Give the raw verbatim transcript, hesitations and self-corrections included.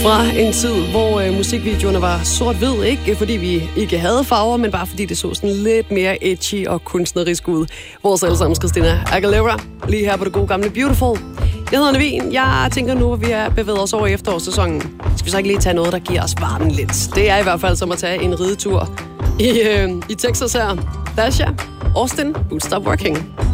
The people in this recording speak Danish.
Fra en tid, hvor øh, musikvideoerne var sort-hvid, ikke fordi vi ikke havde farver, men bare fordi det så sådan lidt mere edgy og kunstnerisk ud. Vores allesammen Christina Aguilera, lige her på det gode gamle Beautiful. Jeg hedder Nevin. Jeg tænker nu, at vi er bevæget os over i efterårssæsonen. Skal vi så ikke lige tage noget, der giver os varmen lidt? Det er i hvert fald som at tage en ridetur i, øh, i Texas her. Dasha, Austin, Don't Stop Working.